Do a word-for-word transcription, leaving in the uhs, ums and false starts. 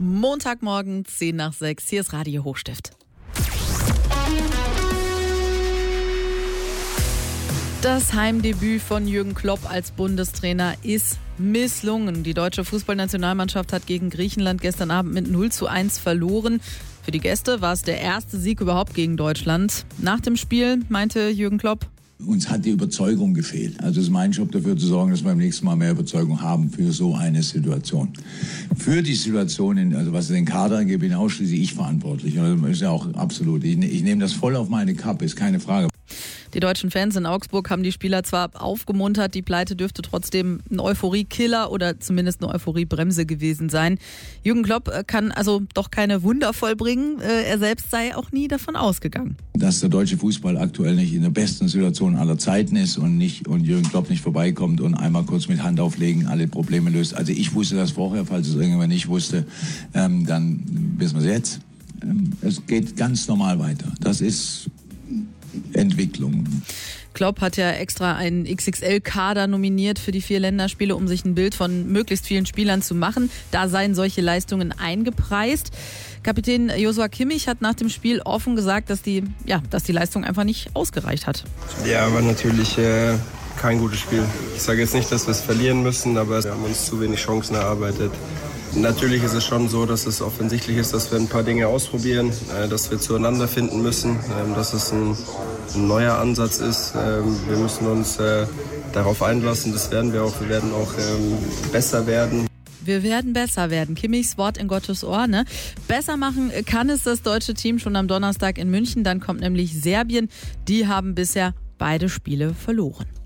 Montagmorgen, zehn nach sechs. Hier ist Radio Hochstift. Das Heimdebüt von Jürgen Klopp als Bundestrainer ist misslungen. Die deutsche Fußballnationalmannschaft hat gegen Griechenland gestern Abend mit null zu eins verloren. Für die Gäste war es der erste Sieg überhaupt gegen Deutschland. Nach dem Spiel meinte Jürgen Klopp: Uns hat die Überzeugung gefehlt. Also es ist mein Job, dafür zu sorgen, dass wir beim nächsten Mal mehr Überzeugung haben für so eine Situation. Für die Situation, in, also was den Kader angeht, bin ausschließlich ich verantwortlich. Das ist ja auch absolut. Ich, ich nehme das voll auf meine Kappe, ist keine Frage. Die deutschen Fans in Augsburg haben die Spieler zwar aufgemuntert, die Pleite dürfte trotzdem ein Euphorie-Killer oder zumindest eine Euphorie-Bremse gewesen sein. Jürgen Klopp kann also doch keine Wunder vollbringen. Er selbst sei auch nie davon ausgegangen. Dass der deutsche Fußball aktuell nicht in der besten Situation aller Zeiten ist und nicht und Jürgen Klopp nicht vorbeikommt und einmal kurz mit Hand auflegen alle Probleme löst. Also ich wusste das vorher, falls es irgendjemand nicht wusste, ähm, dann wissen wir es jetzt. Ähm, es geht ganz normal weiter. Das ist Entwicklung. Klopp hat ja extra einen X X L-Kader nominiert für die vier Länderspiele, um sich ein Bild von möglichst vielen Spielern zu machen. Da seien solche Leistungen eingepreist. Kapitän Joshua Kimmich hat nach dem Spiel offen gesagt, dass die, ja, dass die Leistung einfach nicht ausgereicht hat. Ja, aber natürlich äh, kein gutes Spiel. Ich sage jetzt nicht, dass wir es verlieren müssen, aber wir haben uns zu wenig Chancen erarbeitet. Natürlich ist es schon so, dass es offensichtlich ist, dass wir ein paar Dinge ausprobieren, dass wir zueinander finden müssen, dass es ein, ein neuer Ansatz ist. Wir müssen uns darauf einlassen, das werden wir auch. Wir werden auch besser werden. Wir werden besser werden. Kimmichs Wort in Gottes Ohr. Ne? Besser machen kann es das deutsche Team schon am Donnerstag in München. Dann kommt nämlich Serbien. Die haben bisher beide Spiele verloren.